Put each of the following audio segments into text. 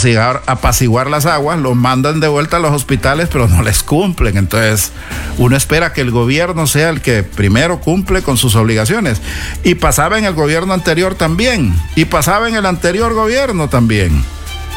apaciguar las aguas, los mandan de vuelta a los hospitales, pero no les cumplen. Entonces, uno espera que el gobierno sea el que primero cumple con sus obligaciones. Y pasaba en el gobierno anterior también, y pasaba en el anterior gobierno también.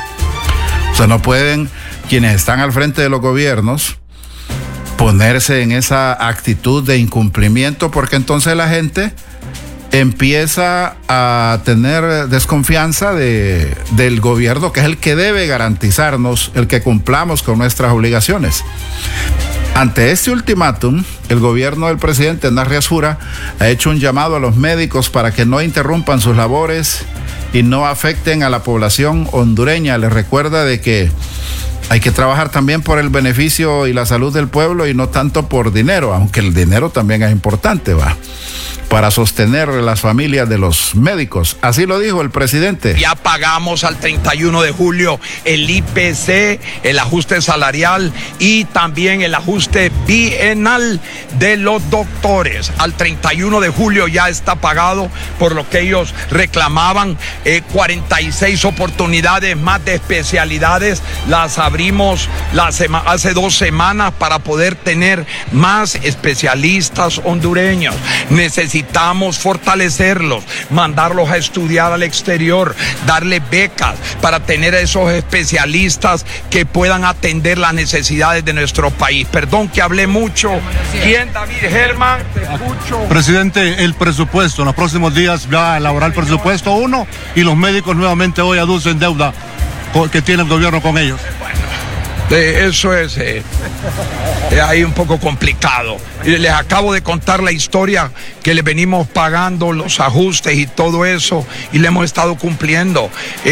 O sea, no pueden quienes están al frente de los gobiernos ponerse en esa actitud de incumplimiento, porque entonces la gente empieza a tener desconfianza del gobierno, que es el que debe garantizarnos el que cumplamos con nuestras obligaciones. Ante este ultimátum, el gobierno del presidente Hernán Riasjura ha hecho un llamado a los médicos para que no interrumpan sus labores y no afecten a la población hondureña. Les recuerda de que hay que trabajar también por el beneficio y la salud del pueblo y no tanto por dinero, aunque el dinero también es importante, para sostener las familias de los médicos. Así lo dijo el presidente. Ya pagamos al 31 de julio el IPC, el ajuste salarial y también el ajuste bienal de los doctores. Al 31 de julio ya está pagado por lo que ellos reclamaban. 46 oportunidades más de especialidades las abrimos hace 2 semanas para poder tener más especialistas hondureños. Necesitamos fortalecerlos, mandarlos a estudiar al exterior, darles becas para tener a esos especialistas que puedan atender las necesidades de nuestro país. Perdón que hablé mucho. ¿Quién, David Germán? Te escucho. Presidente, el presupuesto, en los próximos días va a elaborar el presupuesto 1 y los médicos nuevamente hoy aducen deuda que tiene el gobierno con ellos. Eso es ahí un poco complicado. Les acabo de contar la historia que le venimos pagando, los ajustes y todo eso, y le hemos estado cumpliendo.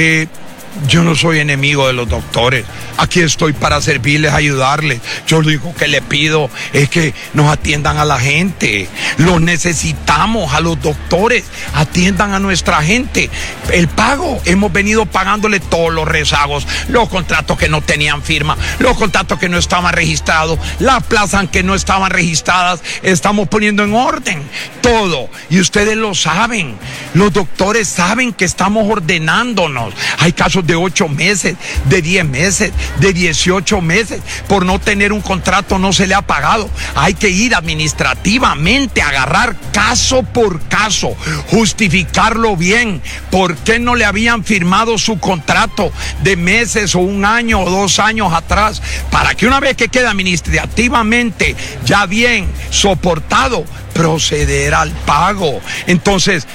Yo no soy enemigo de los doctores. Aquí estoy para servirles, ayudarles. Yo lo único que le pido es que nos atiendan a la gente. Los necesitamos, a los doctores. Atiendan a nuestra gente. El pago, hemos venido pagándole todos los rezagos. Los contratos que no tenían firma, los contratos que no estaban registrados, las plazas que no estaban registradas, estamos poniendo en orden todo. Y ustedes lo saben. Los doctores saben que estamos ordenándonos. Hay casos de 8 meses, de 10 meses, de 18 meses. Por no tener un contrato no se le ha pagado. Hay que ir administrativamente a agarrar caso por caso, justificarlo bien. ¿Por qué no le habían firmado su contrato de meses o 1 año o 2 años atrás? Para que una vez que quede administrativamente ya bien soportado, proceder al pago. Entonces,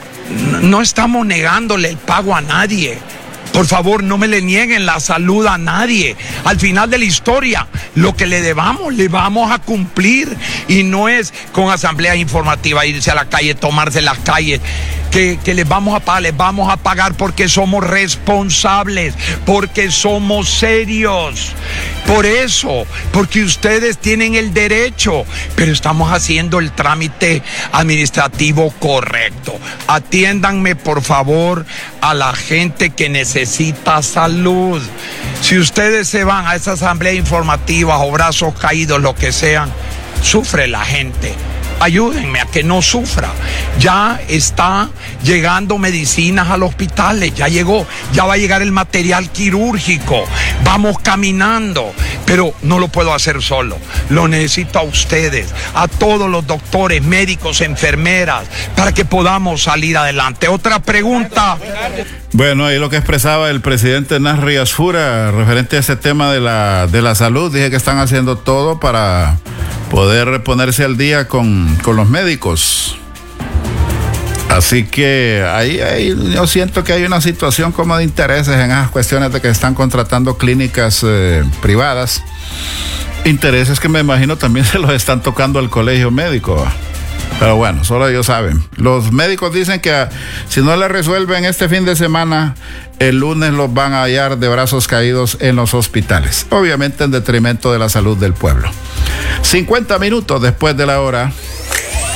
no estamos negándole el pago a nadie. Por favor, no me le nieguen la salud a nadie. Al final de la historia, lo que le debamos, le vamos a cumplir. Y no es con asambleas informativas, irse a la calle, tomarse las calles, que les vamos a pagar porque somos responsables, porque somos serios. Por eso, porque ustedes tienen el derecho, pero estamos haciendo el trámite administrativo correcto. Atiéndanme, por favor, a la gente que necesita salud. Si ustedes se van a esa asamblea informativa o brazos caídos, lo que sean, sufre la gente. Ayúdenme a que no sufra. Ya está llegando medicinas a los hospitales, ya llegó, ya va a llegar el material quirúrgico. Vamos caminando, pero no lo puedo hacer solo. Lo necesito a ustedes, a todos los doctores, médicos, enfermeras, para que podamos salir adelante. Otra pregunta. Bueno, ahí lo que expresaba el presidente Hernán Riasjura referente a ese tema de la salud. Dije que están haciendo todo para poder ponerse al día con los médicos. Así que ahí yo siento que hay una situación como de intereses en esas cuestiones de que están contratando clínicas privadas. Intereses que me imagino también se los están tocando al colegio médico. Pero bueno, solo ellos saben. Los médicos dicen que si no le resuelven este fin de semana, el lunes los van a hallar de brazos caídos en los hospitales. Obviamente en detrimento de la salud del pueblo. 50 minutos después de la hora.